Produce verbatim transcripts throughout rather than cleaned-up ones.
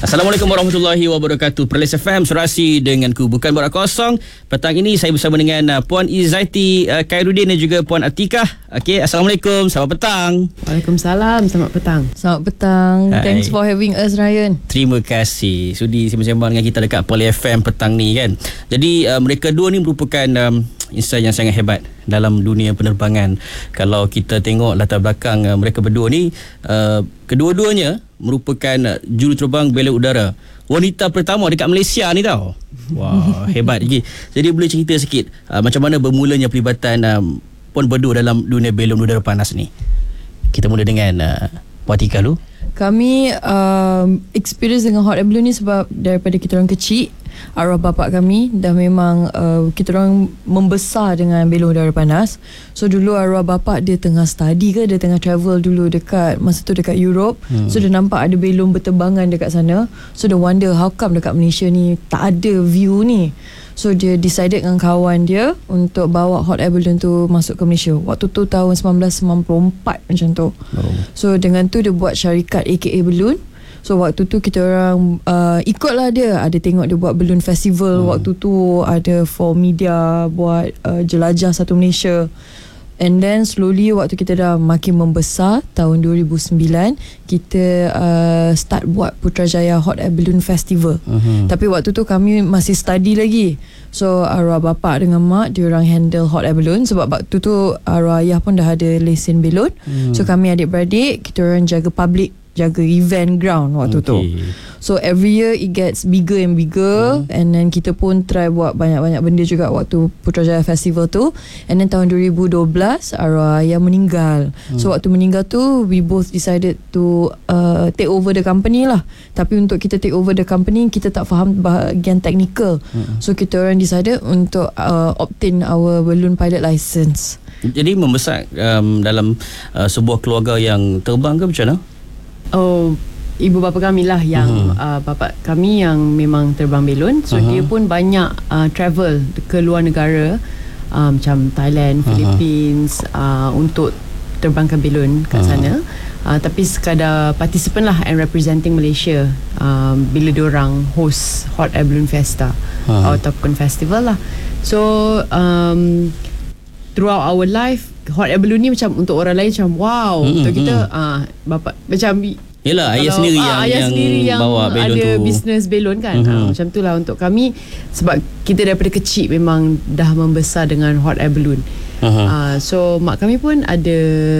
Assalamualaikum warahmatullahi wabarakatuh. Perlis F M Surasi denganku Bukan Borak Kosong. Petang ini saya bersama dengan uh, Puan Izzati uh, Khairuddin dan juga Puan Atikah. Okey, Assalamualaikum. Selamat petang. Waalaikumsalam. Selamat petang. Selamat petang. Hai. Thanks for having us, Ryan. Terima kasih sudi sembang-sembang dengan kita dekat Perlis F M petang ni kan. Jadi uh, mereka dua ni merupakan um, insan yang sangat hebat dalam dunia penerbangan. Kalau kita tengok latar belakang uh, mereka berdua ni, uh, kedua-duanya merupakan uh, juruterbang bela udara wanita pertama dekat Malaysia ni tau. Wah, hebat lagi. Jadi boleh cerita sikit uh, macam mana bermulanya pelibatan um, Puan berdua dalam dunia belon udara panas ni. Kita mula dengan uh, Puan Atikah dulu. Kami um, experience dengan hot air balloon ni sebab daripada kita orang kecil, arwah bapak kami dah memang uh, kita orang membesar dengan belon udara panas. So dulu arwah bapak dia tengah study ke, dia tengah travel dulu dekat masa tu dekat Europe. hmm. So dia nampak ada belon berterbangan dekat sana. So dia wonder how come dekat Malaysia ni tak ada view ni. So dia decided dengan kawan dia untuk bawa hot air balloon tu masuk ke Malaysia. Waktu tu tahun sembilan belas sembilan puluh empat macam tu. oh. So dengan tu dia buat syarikat A K A Balloon. So waktu tu kita orang uh, ikutlah dia. Ada tengok dia buat balloon festival. hmm. Waktu tu ada for media buat uh, jelajah satu Malaysia. And then slowly waktu kita dah makin membesar, tahun dua ribu sembilan kita uh, start buat Putrajaya Hot Air Balloon Festival. uh-huh. Tapi waktu tu kami masih study lagi. So arwah bapak dengan mak diorang handle hot air balloon. Sebab waktu tu arwah ayah pun dah ada lesen balloon. hmm. So kami adik-beradik kita orang jaga public, jaga event ground waktu okay. tu. So every year it gets bigger and bigger. hmm. And then kita pun try buat banyak-banyak benda juga waktu Putrajaya Festival tu. And then tahun dua ribu dua belas arwah ayah meninggal. hmm. So waktu meninggal tu we both decided to uh, take over the company lah. Tapi untuk kita take over the company, kita tak faham bahagian teknikal. hmm. So kita orang decided untuk uh, obtain our balloon pilot license. Jadi membesar um, dalam uh, sebuah keluarga yang terbang ke macam mana? Oh, ibu bapa kami lah yang uh-huh. uh, bapa kami yang memang terbang belon. So uh-huh. dia pun banyak uh, travel ke luar negara, uh, macam Thailand, uh-huh. Philippines, uh, untuk terbangkan belon kat uh-huh. sana. Uh, tapi sekadar participant lah and representing Malaysia uh, bila diorang host Hot Air Balloon Festa uh-huh. ataupun festival lah. So um, throughout our life, hot air balloon ni macam untuk orang lain macam wow. mm-hmm. Untuk kita uh, bapa macam yelah ayah sendiri ah, yang, ayah yang sendiri yang bawa belon ada tu, bisnes belon kan. mm-hmm. uh, Macam tu lah untuk kami. Sebab kita daripada kecil memang dah membesar dengan hot air balloon. uh-huh. uh, So mak kami pun ada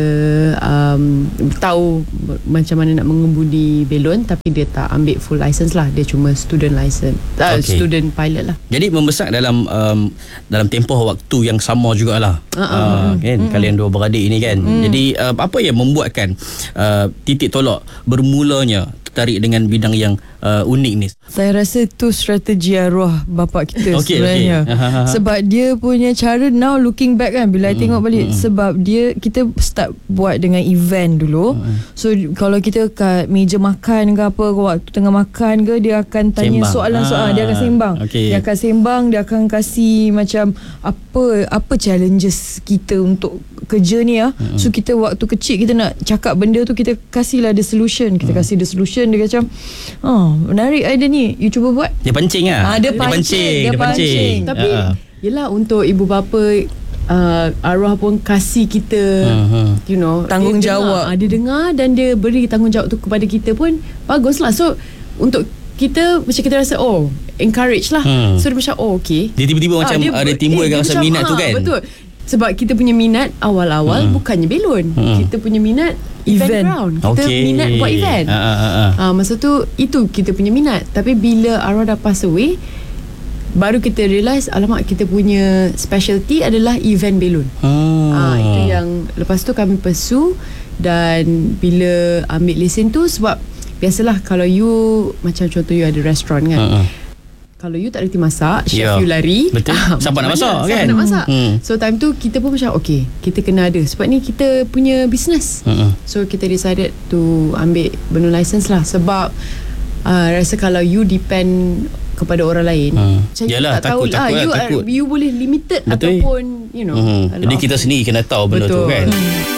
um, tahu macam mana nak mengemudi belon. Tapi dia tak ambil full license lah. Dia cuma student license, uh, okay. student pilot lah. Jadi membesar dalam um, dalam tempoh waktu yang sama jugalah. uh-uh. uh, kan? mm-hmm. Kalian dua beradik ini kan. mm. Jadi uh, apa yang membuatkan uh, titik tolak bermulanya tertarik dengan bidang yang uh, unik ni? Saya rasa tu strategi arwah bapak kita okay, sebenarnya. Okay. Sebab dia punya cara, now looking back kan, bila hmm, I tengok balik, hmm. sebab dia, kita start buat dengan event dulu. hmm. So kalau kita kat meja makan ke apa, waktu tengah makan ke, dia akan tanya sembang. soalan-soalan. ah, Dia akan sembang. okay. Dia akan sembang. Dia akan kasih macam apa apa challenges kita untuk kerja ni lah. hmm. So kita waktu kecil kita nak cakap benda tu, kita kasihlah the solution. Kita hmm. kasih the solution. Dia macam oh, menarik idea ni, you cuba buat. Dia pancing lah. ha, Dia pancing Dia pancing, dia pancing. Tapi uh-huh. yelah, untuk ibu bapa, uh, arwah pun kasih kita uh-huh. you know, tanggungjawab. Dia dengar, dia dengar dan dia beri tanggungjawab tu kepada kita pun bagus lah. So untuk kita macam kita rasa oh, encourage lah. hmm. So dia macam oh okay, dia tiba-tiba ha, macam dia, ada timbul eh, rasa macam, minat ha, tu kan. Betul. Sebab kita punya minat awal-awal hmm. bukannya belon. hmm. Kita punya minat event, event ground. Kita okay. minat buat event. uh, uh, uh. Uh, Masa tu itu kita punya minat. Tapi bila arwah dah pass away, baru kita realise alamak, kita punya specialty adalah event belon. hmm. uh, Itu yang lepas tu kami pursue. Dan bila ambil lesen tu, sebab biasalah kalau you macam contoh you ada restoran kan, uh, uh. kalau you tak reti masak, chef yeah. you lari. Betul. Siapa nak masak kan? Siapa nak masak? Hmm. So time tu kita pun macam okay, kita kena ada. Sebab ni kita punya business. uh-uh. So kita decided to ambil balloon license lah. Sebab uh, rasa kalau you depend kepada orang lain, hmm. macam yalah, tak takut, tahu takut, lah, you, takut. you boleh limited. Betul. Ataupun you know, hmm. jadi kita sendiri kena tahu benda betul. tu kan. hmm.